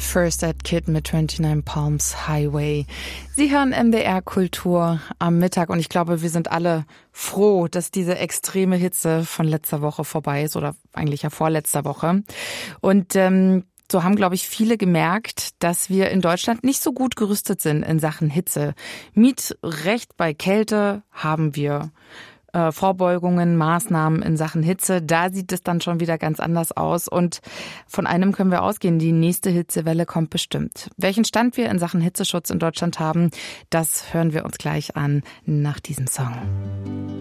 First Aid Kit mit 29 Palms Highway. Sie hören MDR Kultur am Mittag und ich glaube, wir sind alle froh, dass diese extreme Hitze von letzter Woche vorbei ist oder eigentlich ja vorletzter Woche. Und so haben, glaube ich, viele gemerkt, dass wir in Deutschland nicht so gut gerüstet sind in Sachen Hitze. Mietrecht bei Kälte haben wir. Vorbeugungen, Maßnahmen in Sachen Hitze, da sieht es dann schon wieder ganz anders aus. Und von einem können wir ausgehen, die nächste Hitzewelle kommt bestimmt. Welchen Stand wir in Sachen Hitzeschutz in Deutschland haben, das hören wir uns gleich an nach diesem Song.